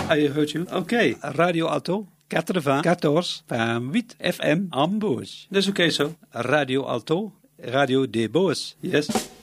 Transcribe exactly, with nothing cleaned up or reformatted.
I heard you. Okay. Radio Alto, quatre-vingts, quatorze, vingt-huit F M, Amboos. That's okay, so. Radio Alto, Radio des Boos. Yes.